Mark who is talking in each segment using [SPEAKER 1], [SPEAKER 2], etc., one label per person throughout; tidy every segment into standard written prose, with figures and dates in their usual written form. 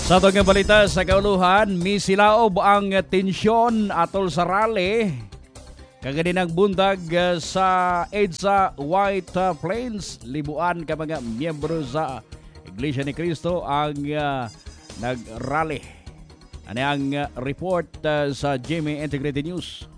[SPEAKER 1] Sa itong balita sa kauluhan, misilaob ang tensyon atol sa rally kaganinang bundag sa EDSA White Plains. Libuan ka mga miyembro sa Iglesia ni Cristo ang nag-rally. Ano ang report sa GMA Integrated News?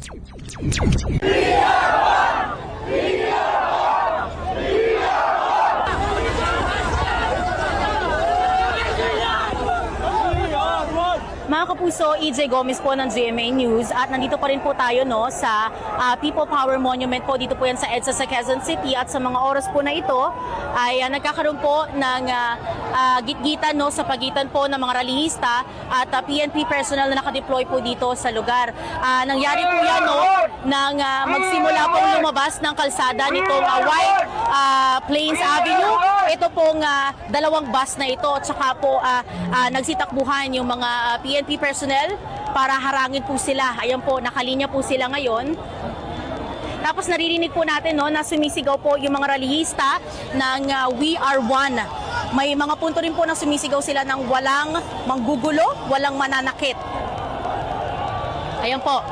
[SPEAKER 2] Mga kapuso, EJ Gomez po ng GMA News at nandito pa rin po tayo sa People Power Monument po. Dito po yan sa EDSA sa Quezon City at sa mga oras po na ito ay nagkakaroon po ng gitgitan sa pagitan po ng mga rallyista at PNP personnel na nakadeploy po dito sa lugar. Nangyari po yan nang magsimula pong lumabas ng kalsada nitong White Plains Avenue. Ito pong dalawang bus na ito at saka po nagsitakbuhan yung mga PNP personnel para harangin po sila. Ayan po, nakalinya po sila ngayon. Tapos naririnig po natin na sumisigaw po yung mga rallyista ng We Are One. May mga punto rin po na sumisigaw sila ng walang manggugulo, walang mananakit. Ayan po.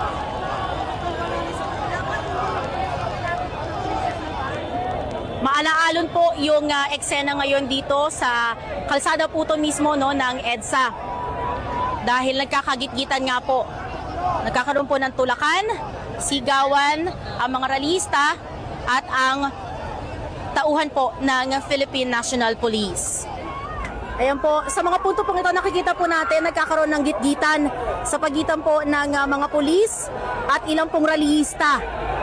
[SPEAKER 2] Maalaalon po yung eksena ngayon dito sa kalsada po to mismo ng EDSA. Dahil nagkakagitgitan nga po. Nagkakaroon po ng tulakan, sigawan ang mga rallyista at ang tauhan po ng Philippine National Police. Ayan po, sa mga punto pong ito nakikita po natin nagkakaroon ng gitgitan sa pagitan po ng mga pulis at ilang pong rallyista.